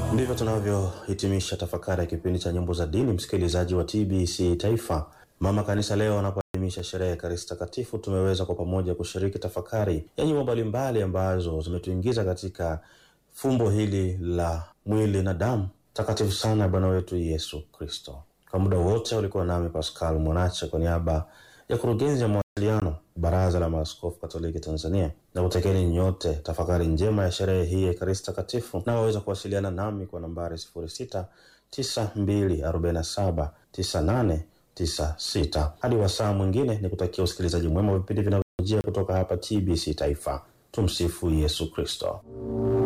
Ndivyo tunavyohitimisha tafakari ya kipindi cha nyimbo za dini, msikilizaji wa TBC Taifa. Mama Kanisa leo anapoadhimisha sherehe ya Ekaristi Takatifu, tumeweza kwa pamoja kushiriki tafakari ya nyimbo mbalimbali ambazo zimetuingiza katika fumbo hili la mwili na damu takatifu sana Bwana wetu Yesu Kristo. Kwa muda wote ulikuwa nami Pascal Mwanache kwa niaba ya kurugenzi ya mawasiliano Baraza la Maaskofu Katoliki Tanzania, na kutekeni nyote tafakari njema ya sherehe hii ya Ekaristi Takatifu, na waweza kuwasiliana nami kwa nambari 0692479896. Hadi wasaa mwingine, ni kutakia usikilizaji mwema wa vipindi vinavyojia kutoka hapa TBC Taifa. Tumsifu Yesu Kristo.